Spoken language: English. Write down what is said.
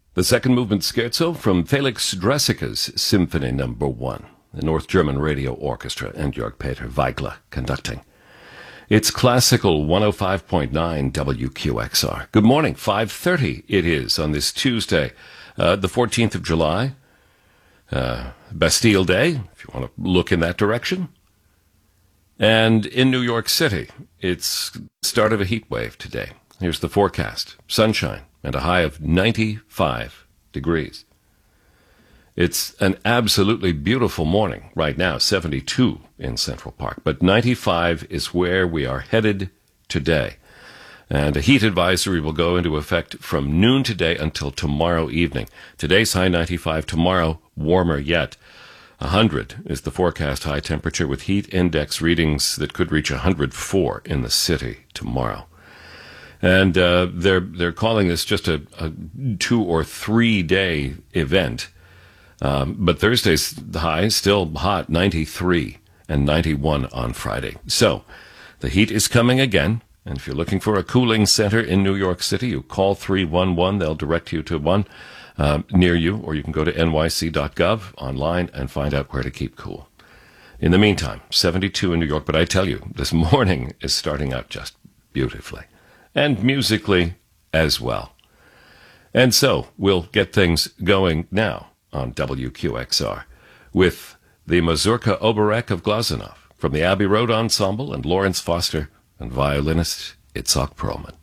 The second movement scherzo from Felix Draeseke Symphony No. 1, the North German Radio Orchestra, and Jörg Peter Weigler conducting. It's classical 105.9 WQXR. Good morning, 5:30 it is on this Tuesday, the 14th of July, Bastille Day, if you want to look in that direction. And in New York City, it's start of a heat wave today. Here's the forecast. Sunshine and a high of 95 degrees. It's an absolutely beautiful morning right now, 72 in Central Park, but 95 is where we are headed today. And a heat advisory will go into effect from noon today until tomorrow evening. Today's high 95, tomorrow warmer yet. 100 is the forecast high temperature with heat index readings that could reach 104 in the city tomorrow. And they're calling this just a 2 or 3 day event. But Thursday's high still hot, 93 and 91 on Friday. So the heat is coming again. And if you're looking for a cooling center in New York City, you call 311. They'll direct you to one near you, or you can go to nyc.gov online and find out where to keep cool. In the meantime, 72 in New York. But I tell you, this morning is starting out just beautifully. And musically as well. And so we'll get things going now on WQXR with the Mazurka Oberek of Glazunov from the Abbey Road Ensemble and Lawrence Foster and violinist Itzhak Perlman.